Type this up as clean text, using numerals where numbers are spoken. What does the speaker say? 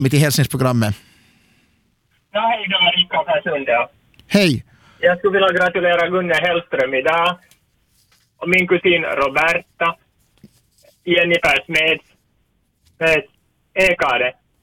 mitt i hälsningsprogrammet. Ja, hej, det var Rickard här Sunde. Hej. Jag skulle vilja gratulera Gunnar Hellström idag. Och min kusin Roberta. Jennifer Smeds Ekade.